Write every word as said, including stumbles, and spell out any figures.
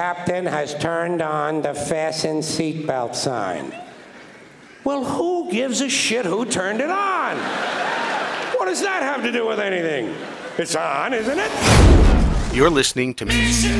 captain has turned on the fasten seatbelt sign. Well, who gives a shit who turned it on? What does that have to do with anything? It's on, isn't it? You're listening to